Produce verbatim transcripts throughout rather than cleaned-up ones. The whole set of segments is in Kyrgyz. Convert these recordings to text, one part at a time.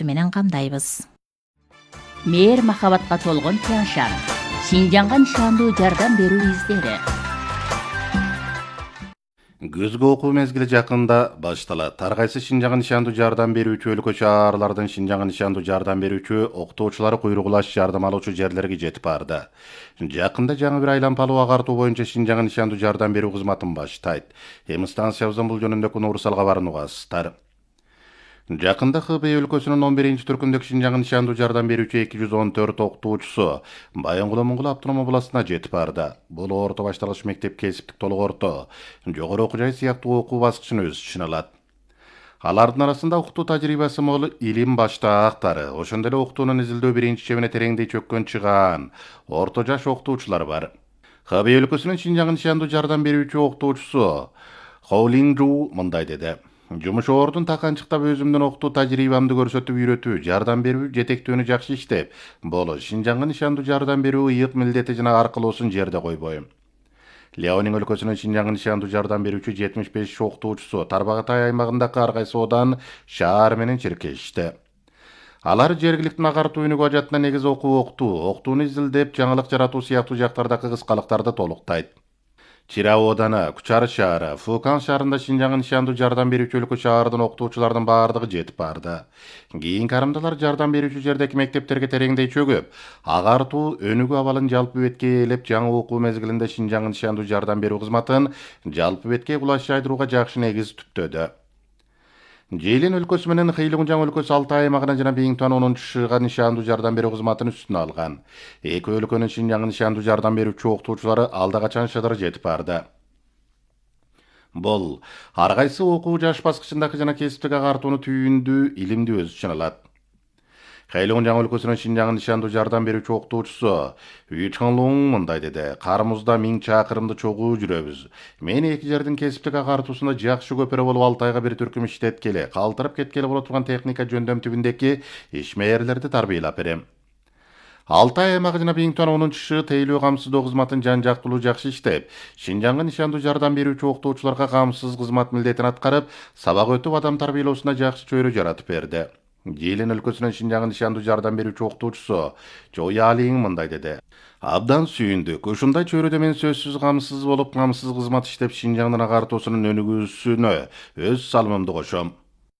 өлкөсү менен камдайбыз. Мээр махабатка толгон Тяншан, Шинжаңга нишандуу жардам берүү издери. Күзгү окуу мезгили жакында башталат. Ар кайсы Шинжаңга нишандуу жардам берүүчү өлкө шаарлардын Шинжаңга нишандуу жардам берүүчү окутуучулары куйругулаш жардам алуучу жерлерге жетип барды. Жакында жаңы бир айлампалуу агартуу боюнча Шинжаңга нишандуу жардам берүү кызматын баштайт. Эми станциябыздын бул жөнүндө Нурсал кабарын угасыздар. Жакында Хыбей өлкөсүнүн он биринчи түркүндөгү Шинжаңга нишандуу жардам берүүчү эки жүз он төрт окутуучусу Байынгул Моңгол автономдук областына жетип барды. Бул орто башталгыч мектеп, кесиптик толук орто, жогору окуу жай сыяктуу окуу баскычын өз ичине алат. Алардын арасында окутуу тажрыйбасы мол илим баштаактары, ошондой эле окутуунун изилдөө биринчи чебине тереңдей чөккөн чыгаан орто жаш окутуучулар бар. Хыбей өлкөсүнүн Шинжаңга нишандуу жардам берүүчү окутуучусу Хоулинжу мындай деди. Жумуш ордун таканчыктап өзүмдүн окутуу тажрыйбамды көрсөтүп үйрөтүү, жардам берүү, жетектөөнү жакшы иштеп, боло Шинжаңга нишандуу жардам берүү ыйык милдети жана аркылуусун жерде койбойм. Леонин өлкөсүнүн Шинжаңга нишандуу жардам берүүчү жетимиш беш окутуучусу Тарбагатай аймагындагы ар кайсы одан, шаар менен чиркешти. Алар жергиликтүү агартуу өнүгүү ажатына негиз окуу окутуу, окутууну изилдеп, жаңылык жаратуу сыяктуу жактардагы кыскалыктарды толуктайт. Чирау оданы, Кучар шаары, Фукан шаарында Шинжаңга нишандуу жардам берүүчү өлкө шаардын окутуучулардын баардыгы жетип барды. Кийин карымдалар жардам берүүчү жердеги мектептерге тереңдей чөгүп, агартуу өнүгүү абалын жалпы бетке ээлеп, жаңы окуу мезгилинде Шинжаңга нишандуу жардам берүү кызматын жалпы бетке кулаш жайдырууга жакшы негиз түптөдү. Жээлин өлкөсү менен Хыйлыгунжаң өлкөсү Алтай аймагына жана Биңтуан онунчу шыга нишандуу жардам берүү кызматын үстүнө алган. Эки өлкөнүн Шинжаңга нишандуу жардам берүүчү окутуучулары алда качан шыдыр жетип барды. Бул ар кайсы окуу жаш баскычындагы жана кесиптик агартууну түйүндүү, илимди өз ичине алат. Хыйлыгунжаң өлкөсүнүн Шинжаңга нишандуу жардам берүүчү окутуучусу Үчханлуң мындай деди. Карымызда миң чакырымды чогуу жүрөбүз. Мен эки жердин кесиптик агартуусунда жакшы көпөрө болуп Алтайга бир түркүм иштеткеле, калтырып кеткеле боло турган техника жөндөм түбүндөгү ишмээрлерди тарбийлап берем. Алтай аймагы жана Биңтуан онунчу шыгы тейлөө камсыздоо кызматын жан жактылуу жакшы иштеп, Шинжаңга нишандуу жардам берүүчү окутуучуларга камсыз кызмат милдетин аткарып, сабак өтүп адам тарбийлоосуна жакшы чөйрө жаратып берди. Жээлин өлкөсүнүн Шинжаңга нишандуу жардам берүүчү окутуучусу Жоялиң мындай деди. Абдан сүйүндүк. Ушундай чөйрөдө мен сөзсүз камсыз болуп, камсыз кызмат иштеп, Шинжаңдын агартуусунун өнүгүүсүнө өз салымымды кошом.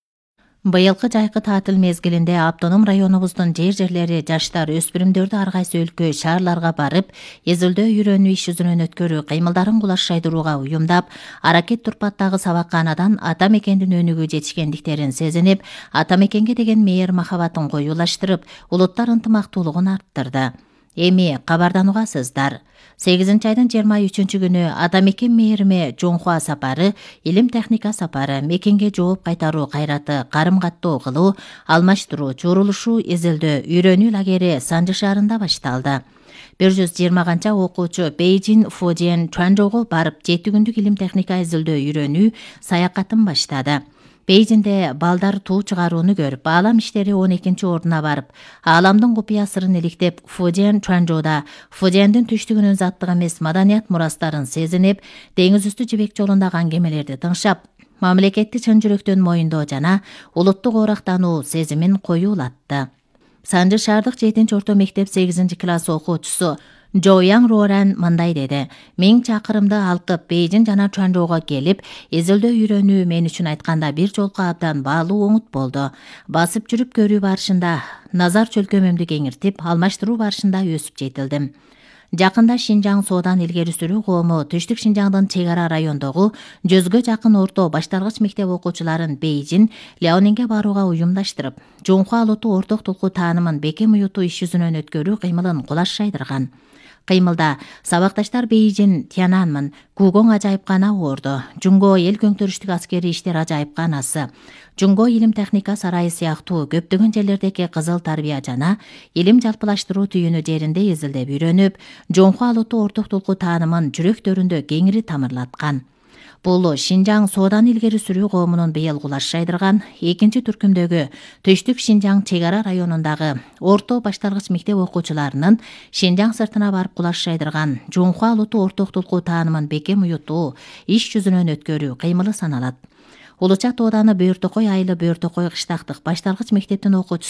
Быйылкы жайкы таатыл мезгилинде автоном районубуздун жер жерлери жаштар, өспүрүмдөрдү ар кайсы өлкө, шаарларга барып, изилдөө үйрөнүү иш жүзүнөн өткөрүү, кыймылдарын кулаш жайдырууга уюмдап, аракет турпаттагы сабакканадан ата мекендин өнүгүү жетишкендиктерин сезинип, ата мекенге деген мээр махабатын коюулаштырып, улуттар ынтымактуулугун арттырды. Эми кабардан угасыздар. сегизинчи айдын жыйырма үчүнчү күнү ата мекен мээриме Жоңхуа сапары, илим техника сапары, мекенге жооп кайтаруу кайраты, карым каттоо кылуу, алмаштыруу, чурулушуу, изилдөө, үйрөнүү лагери Санжы шаарында башталды. бир жүз жыйырма канча окуучу Бейжин, Фужен, Чуанчжоуго барып, жети күндүк илим техника изилдөө үйрөнүү саякатын баштады. Бейжинде балдар туу чыгарууну көрүп, аалам иштери он экинчи ордуна барып, ааламдын купуя сырын иликтеп, Фужен Чуанчжоуда Фужендин түштүгүнүн заттык эмес маданият мурастарын сезинип, деңиз үстү жибек жолундагы аңгемелерди тыңшап, мамлекетти чын жүрөктөн моюндоо жана улуттук орактануу сезимин коюулатты. Санжы шаардык жетинчи орто мектеп сегизинчи класс окуучусу Жояң Роран мындай деди. Миң чакырымды алкып Бейжин жана Чуанчжоуга келип, изилдөө үйрөнүү мен үчүн айтканда бир жолку абдан баалуу оңут болду. Басып жүрүп көрүү барышында назар чөлкөмүмдү кеңиртип, алмаштыруу барышында өсүп жетилдим. Жакында Шинжаң Соодан илгери сүрүү коому Түштүк Шинжаңдын чек ара райондогу жүзгө жакын орто башталгыч мектеп окуучуларын Бейжин, Леонинге барууга уюмдаштырып, Жоңхуа улуттук орток тулкуу таанымын бекем уютуу иш жүзүнөн өткөрүү кыймылын кулаш жайдырган. Кыймылда сабакташтар Бейжин, Тянанмын, Гугоң ажайыпкана орду, Жунго эл көңтөрүштүк аскери иштер ажайыпканасы, Жунго илим техника сарайы сыяктуу көптөгөн жерлердеги кызыл тарбия жана илим жалпылаштыруу түйүнү жеринде изилдеп үйрөнүп, Жоңхуа улуттук орток тулкуу таанымын жүрөктөрүндө кеңири тамырлаткан. Бул Шинжаң Соодан илгери сүрүү коомунун быйыл кулаш жайдырган экинчи түркүмдөгү Түштүк Шинжаң чек ара районундагы орто башталгыч мектеп окуучуларынын Шинжаң сыртына барып кулаш жайдырган Жоңхуа улуттук орток тулкуу таанымын бекем уютуу иш жүзүнөн өткөрүү кыймылы саналат. Улучат ооданы Бөөртөкөй айылы Бөөртөкөй кыштактык башталгыч мектептин окуучусу